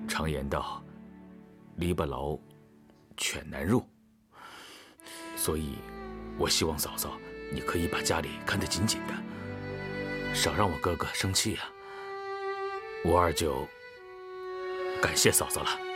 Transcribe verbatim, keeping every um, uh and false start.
常言道，篱笆牢，犬难入。所以，我希望嫂嫂，你可以把家里看得紧紧的，少让我哥哥生气啊。我二舅感谢嫂嫂了。